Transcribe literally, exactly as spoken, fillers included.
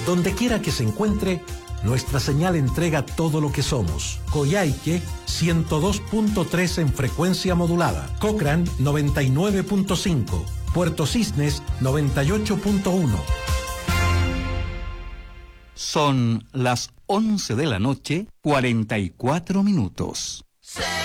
Donde quiera que se encuentre, nuestra señal entrega todo lo que somos. Coyhaique, ciento dos punto tres en frecuencia modulada. Cochrane, noventa y nueve punto cinco. Puerto Cisnes, noventa y ocho punto uno. Son las once de la noche, cuarenta y cuatro minutos.